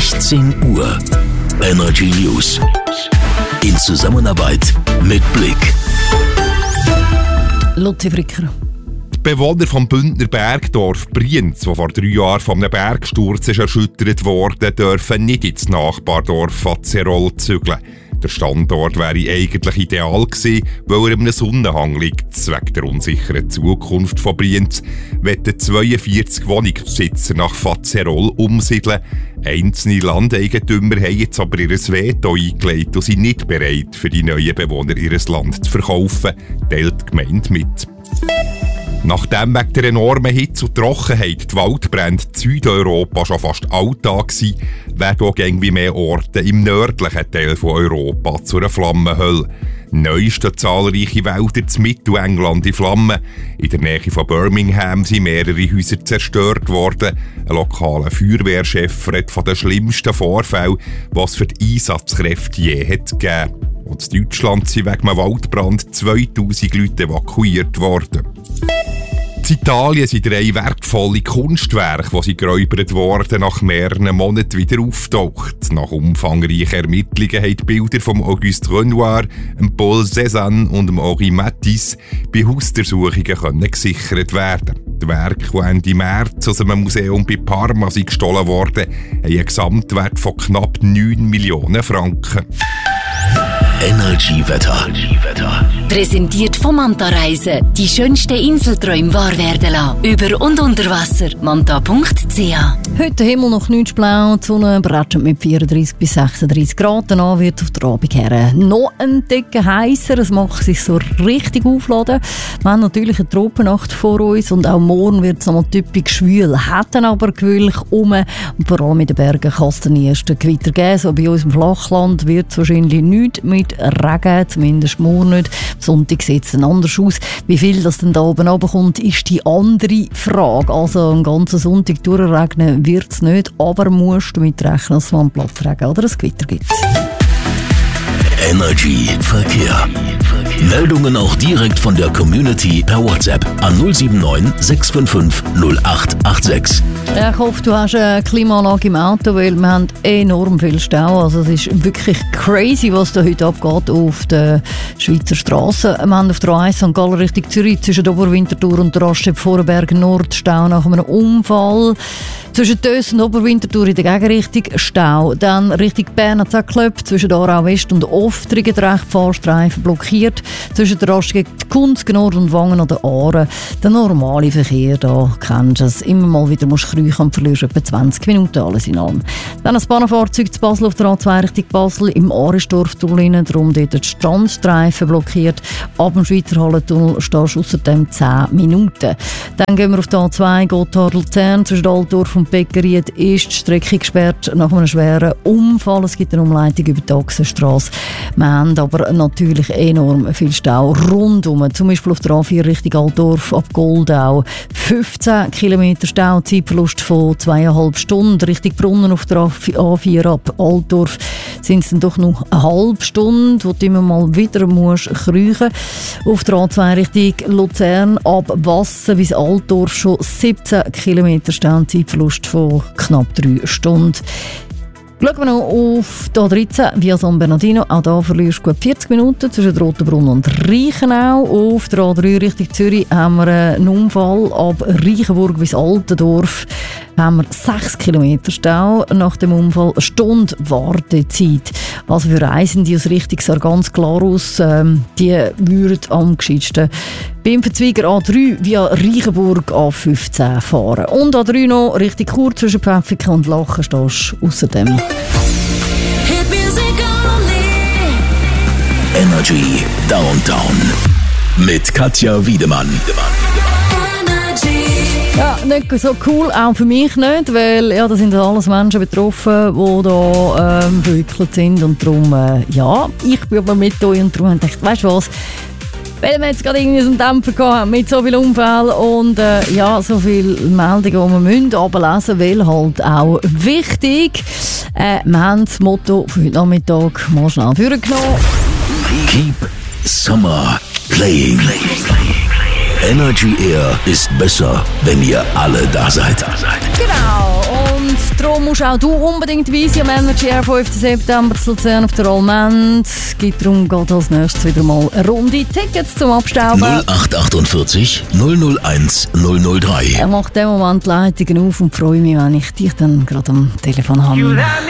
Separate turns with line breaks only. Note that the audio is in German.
16 Uhr. Energy News. In Zusammenarbeit mit Blick.
Luzi Fricker.
Die Bewohner vom Bündner Bergdorf Brienz, die vor 3 Jahren von einem Bergsturz erschüttert wurden, dürfen nicht ins Nachbardorf Fatzerol zügeln. Der Standort wäre eigentlich ideal gewesen, weil er an einem Sonnenhang liegt. Wegen der unsicheren Zukunft von Brienz wollen 42 Wohnungsbesitzer nach Fatzerol umsiedeln. Einzelne Landeigentümer haben jetzt aber ihr Veto eingelegt und sind nicht bereit, für die neuen Bewohner ihr Land zu verkaufen, teilt die Gemeinde mit. Nachdem wegen der enormen Hitze und Trockenheit die Waldbrände in Südeuropa schon fast Alltag sind, werden auch irgendwie mehr Orte im nördlichen Teil von Europa zu einer Flammenhölle. Neu stehen zahlreiche Wälder in Mittelengland in Flammen. In der Nähe von Birmingham sind mehrere Häuser zerstört worden. Ein lokaler Feuerwehrchef redet von den schlimmsten Vorfällen, was für die Einsatzkräfte je hat gegeben. Und in Deutschland sind wegen einem Waldbrand 2000 Leute evakuiert worden. In Italien sind 3 wertvolle Kunstwerke, die geräubert wurden, nach mehreren Monaten wieder auftaucht. Nach umfangreichen Ermittlungen haben die Bilder von Auguste Renoir, Paul Cézanne und Henri Matisse bei Hausdurchsuchungen gesichert werden. Die Werke, die Ende März aus einem Museum bei Parma gestohlen wurden, haben einen Gesamtwert von knapp 9 Millionen Franken.
Energy Wetter.
Präsentiert von Manta Reisen. Die schönsten Inselträume wahr werden lassen. Über und unter Wasser. Manta.ch.
Heute der Himmel noch nicht blau, die Sonne bretschend mit 34 bis 36 Grad. Danach wird auf der Abend her noch ein Ticken heißer. Es macht sich so richtig aufladen. Wir haben natürlich eine Tropennacht vor uns und auch morgen wird es noch mal typisch schwül. Hat dann aber gewöhnlich und vor allem in den Bergen kann es den ersten Gewitter geben. So bei uns im Flachland wird es wahrscheinlich nichts mit Regen, zumindest morgen nicht. Am Sonntag sieht es dann anders aus. Wie viel das dann da oben runterkommt, ist die andere Frage. Also am ganzen Sonntag durchregnen wird es nicht, aber musst du damit rechnen, dass es mal einen Platzregen oder ein Gewitter gibt.
Energy Verkehr. Meldungen auch direkt von der Community per WhatsApp an 079 655 0886.
Ja, ich hoffe, du hast eine Klimaanlage im Auto, weil wir haben enorm viel Stau. Also es ist wirklich crazy, was da heute abgeht auf den Schweizer Strassen. Wir haben auf der A1 St. Gallen Richtung Zürich zwischen der Oberwinterthur und der Raststätte Vorenberg Nord Stau nach einem Unfall. Zwischen Töss und Oberwinterthur in der Gegenrichtung Stau. Dann Richtung Bern hat es geklopft, zwischen Aarau West und Oftringen der rechte Fahrstreifen blockiert. Zwischen der Raststätte Kunzgen Nord und Wangen an der Aare. Der normale Verkehr, da kennst du es. Immer mal wieder musst du kriechen und verlierst etwa 20 Minuten alles in allem. Dann ein Bahnfahrzeug zu Basel auf der A2 Richtung Basel im Aristorf-Tunnel, darum dort die Strandstreifen blockiert. Ab dem Schweizer Hallentunnel stehst du außerdem 10 Minuten. Dann gehen wir auf die A2 Gotthard-Luzern zwischen Altdorf und Beckeried ist die Strecke gesperrt nach einem schweren Unfall. Es gibt eine Umleitung über die Ochsenstrasse. Wir haben aber natürlich enorm viel Stau rundum. Zum Beispiel auf der A4 Richtung Altdorf ab Goldau. 15 Kilometer Stau, Zeitverlust von 2,5 Stunden. Richtung Brunnen auf der A4 ab Altdorf sind es dann doch noch eine halbe Stunde, wo du immer mal wieder musst kriechen. Auf der A2 Richtung Luzern ab Wassen bis Altdorf schon 17 Kilometer Stau, Zeitverlust von knapp 3 Stunden. Schauen wir noch auf die A13 via San Bernardino. Auch da verlierst du gut 40 Minuten zwischen Rotenbrunn und Reichenau. Auf der A3 Richtung Zürich haben wir einen Unfall. Ab Reichenburg bis Altendorf haben wir 6 Kilometer Stau. Nach dem Unfall eine Stunde Wartezeit. Also für Reisende aus Richtung Sargans klar aus, die würden am gescheitsten beim Verzweiger A3 via Reichenburg A15 fahren. Und A3 noch Richtung Chur zwischen Pfäffiken und Lachen stehst du außerdem.
Energy Downtown mit Katja Wiedemann.
Ja, nicht so cool, auch für mich nicht, weil ja, da sind alles Menschen betroffen, die da verwickelt sind und darum, ja, ich bin aber mit euch und darum dachte ich, weißt du was, weil wir jetzt gerade irgendwie so einen Dämpfer gehabt mit so vielen Unfällen und ja, so viele Meldungen, die wir müssen ablesen, weil halt auch wichtig, wir haben das Motto für heute Nachmittag mal schnell vorgenommen.
Keep Summer Playing. Energy Air ist besser, wenn ihr alle da seid.
Genau, und Darum musst auch du unbedingt weisen am Energy Air 5. September zu Luzern auf der Allmend. Darum geht als nächstes wieder mal eine Runde Tickets zum Abstauben.
0848 001 003.
Er macht in dem Moment die Leitungen auf und freue mich, wenn ich dich dann gerade am Telefon habe.